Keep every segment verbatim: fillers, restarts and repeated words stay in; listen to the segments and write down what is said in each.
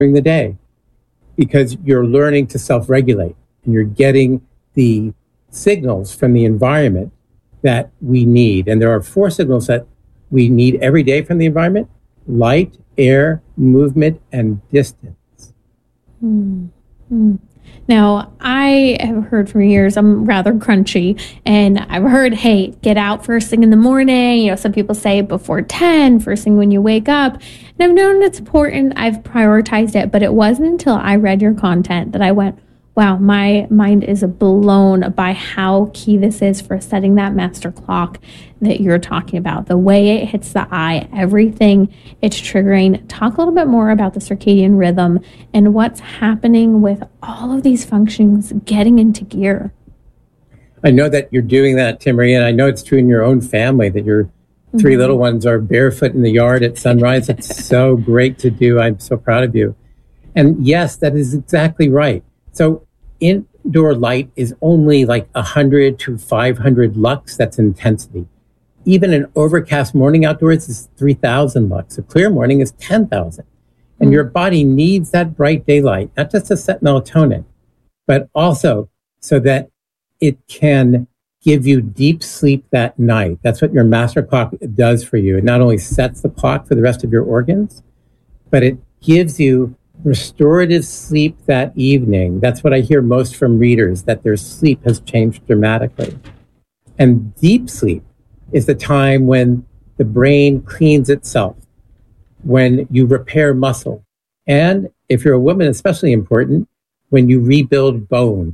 during the day because you're learning to self-regulate and you're getting the signals from the environment that we need. And there are four signals that we need every day from the environment: light, air, movement, and distance. Mm-hmm. Now, I have heard for years, I'm rather crunchy, and I've heard, hey, get out first thing in the morning. You know, some people say before ten, first thing when you wake up. And I've known it's important. I've prioritized it, but it wasn't until I read your content that I went, wow, my mind is blown by how key this is for setting that master clock that you're talking about. The way it hits the eye, everything it's triggering. Talk a little bit more about the circadian rhythm and what's happening with all of these functions getting into gear. I know that you're doing that, Timmerie, and I know it's true in your own family that your three mm-hmm. little ones are barefoot in the yard at sunrise. It's so great to do. I'm so proud of you. And yes, that is exactly right. So indoor light is only like one hundred to five hundred lux. That's intensity. Even an overcast morning outdoors is three thousand lux. A clear morning is ten thousand. And mm. your body needs that bright daylight, not just to set melatonin, but also so that it can give you deep sleep that night. That's what your master clock does for you. It not only sets the clock for the rest of your organs, but it gives you restorative sleep that evening. That's what I hear most from readers, that their sleep has changed dramatically. And deep sleep is the time when the brain cleans itself, when you repair muscle. And if you're a woman, especially important, when you rebuild bone.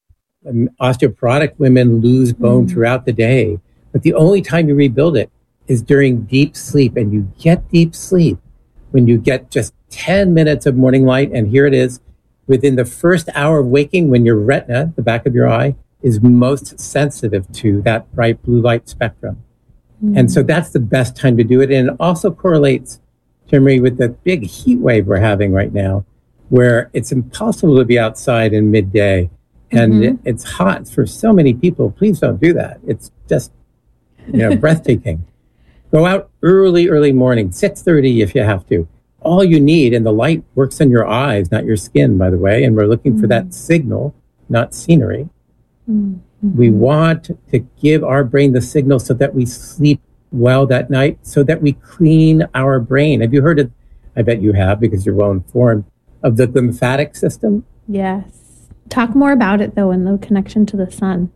Osteoporotic women lose bone mm. throughout the day, but the only time you rebuild it is during deep sleep. And you get deep sleep when you get just ten minutes of morning light. And here it is, within the first hour of waking, when your retina, the back of your eye, is most sensitive to that bright blue light spectrum. Mm. And so that's the best time to do it. And it also correlates, Timmerie, with the big heat wave we're having right now, where it's impossible to be outside in midday. And mm-hmm. it, it's hot for so many people. Please don't do that. It's just, you know, breathtaking. Go out early, early morning, six thirty if you have to. All you need, and the light works on your eyes, not your skin, by the way. And we're looking mm-hmm. for that signal, not scenery. Mm-hmm. We want to give our brain the signal so that we sleep well that night, so that we clean our brain. Have you heard of, I bet you have because you're well informed, of the glymphatic system? Yes. Talk more about it, though, and the connection to the sun.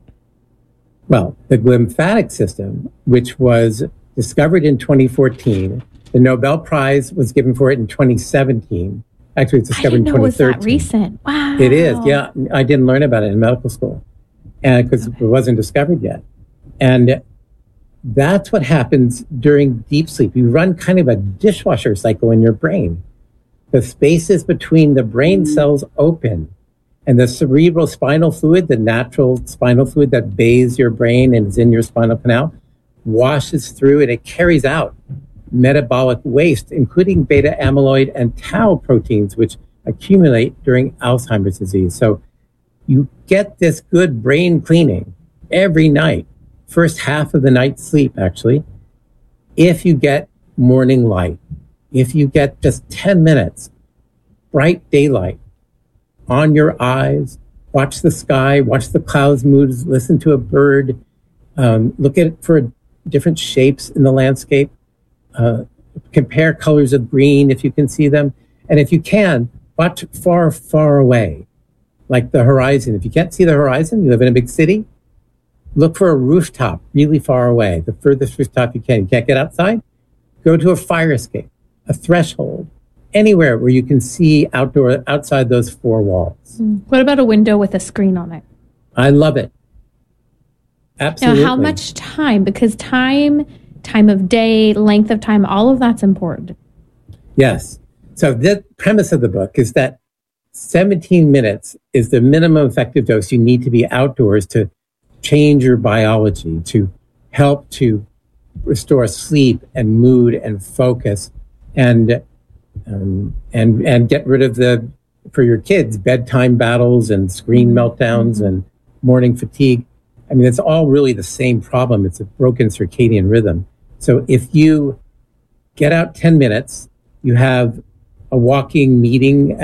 Well, the glymphatic system, which was discovered in twenty fourteen, the Nobel Prize was given for it in twenty seventeen. Actually, it's discovered in twenty thirteen. I didn't know it was that recent. Wow. It is, yeah. I didn't learn about it in medical school and because okay. it wasn't discovered yet. And that's what happens during deep sleep. You run kind of a dishwasher cycle in your brain. The spaces between the brain cells open. And the cerebral spinal fluid, the natural spinal fluid that bathes your brain and is in your spinal canal, washes through and it carries out metabolic waste, including beta amyloid and tau proteins, which accumulate during Alzheimer's disease. So you get this good brain cleaning every night, first half of the night's sleep, actually, if you get morning light, if you get just ten minutes, bright daylight, on your eyes, watch the sky, watch the clouds move, listen to a bird, um, look at it for different shapes in the landscape, uh, compare colors of green if you can see them. And if you can, watch far, far away, like the horizon. If you can't see the horizon, you live in a big city, look for a rooftop really far away, the furthest rooftop you can. You can't get outside? Go to a fire escape, a threshold, anywhere where you can see outdoor, outside those four walls. What about a window with a screen on it? I love it. Absolutely. Now, how much time? Because time, time of day, length of time, all of that's important. Yes. So the premise of the book is that seventeen minutes is the minimum effective dose you need to be outdoors to change your biology, to help to restore sleep and mood and focus and Um, and and get rid of the, for your kids, bedtime battles and screen meltdowns mm-hmm. and morning fatigue. I mean, it's all really the same problem. It's a broken circadian rhythm. So if you get out ten minutes, you have a walking meeting